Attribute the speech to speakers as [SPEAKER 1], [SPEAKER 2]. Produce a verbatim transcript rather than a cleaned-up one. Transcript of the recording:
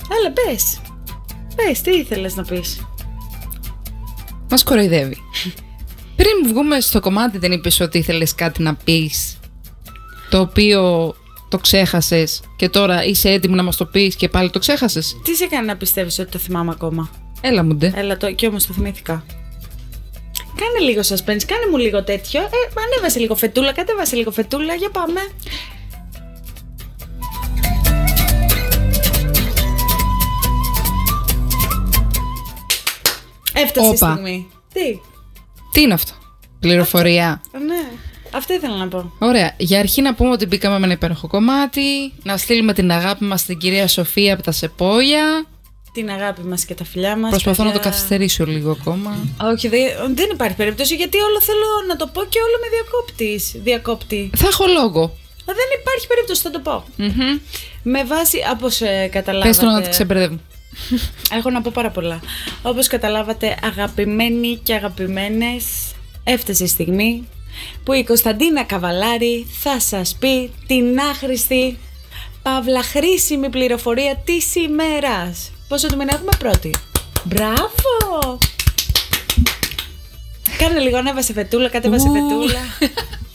[SPEAKER 1] Έλα, πες. Πες, τι ήθελες να πεις?
[SPEAKER 2] Μας κοροϊδεύει. Πριν βγούμε στο κομμάτι δεν είπες ότι ήθελες κάτι να πεις, το οποίο το ξέχασες και τώρα είσαι έτοιμο να μας το πεις και πάλι το ξέχασες?
[SPEAKER 1] Τι σε κάνει να πιστεύεις ότι το θυμάμαι ακόμα?
[SPEAKER 2] Έλα μου ντε.
[SPEAKER 1] Έλα, το, και όμως το θυμήθηκα. Κάνε λίγο suspense, κάνε μου λίγο τέτοιο. Ε, ανέβασε λίγο φετούλα, κατέβασε λίγο φετούλα, για πάμε. Έφτασε η στιγμή. Τι?
[SPEAKER 2] Τι είναι αυτό? Πληροφορία?
[SPEAKER 1] Αυτό. Ναι, αυτό ήθελα να πω.
[SPEAKER 2] Ωραία. Για αρχή να πούμε ότι μπήκαμε με ένα υπέροχο κομμάτι. Να στείλουμε την αγάπη μας στην κυρία Σοφία από τα Σεπόλια.
[SPEAKER 1] Την αγάπη μας και τα φιλιά μας.
[SPEAKER 2] Προσπαθώ
[SPEAKER 1] παιδιά...
[SPEAKER 2] να το καθυστερήσω λίγο ακόμα.
[SPEAKER 1] Όχι, δε, δεν υπάρχει περίπτωση, γιατί όλο θέλω να το πω και όλο με διακόπτεις. Διακόπτη.
[SPEAKER 2] Θα έχω λόγο.
[SPEAKER 1] Α, δεν υπάρχει περίπτωση, θα το πω.
[SPEAKER 2] Mm-hmm.
[SPEAKER 1] Με βάση, όπως ε, καταλάβατε...
[SPEAKER 2] Πες το να το ξεμπερδεύω.
[SPEAKER 1] Έχω να πω πάρα πολλά. Όπως καταλάβατε, αγαπημένοι και αγαπημένες, έφτασε η στιγμή που η Κωνσταντίνα Καβαλάρη θα σας πει την άχρηστη, παύλα χρήσιμη πληροφορία της ημέρας. Πόσο του μήνα έχουμε? Πρώτη. Μπράβο! Κάνε λίγο, ανέβασε φετούλα, κατέβασε φετούλα.